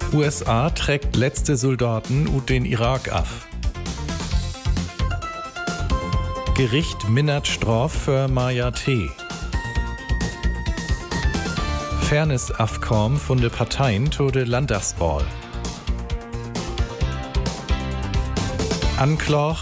USA trägt letzte Soldaten ut den Irak af. Gericht mindert Straf für Maja T. Fairness-Afkom von de Parteien to de Landtagswahl. Anklage